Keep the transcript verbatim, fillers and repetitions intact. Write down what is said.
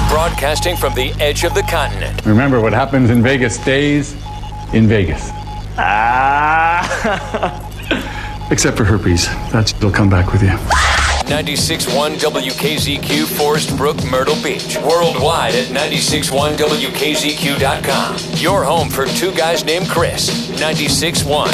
Broadcasting from the edge of the continent. Remember, what happens in Vegas stays in Vegas. Ah. Except for herpes. That will come back with you. ninety-six point one W K Z Q, Forest Brook, Myrtle Beach. Worldwide at ninety-six point one W K Z Q dot com. Your home for two guys named Chris. ninety-six point one.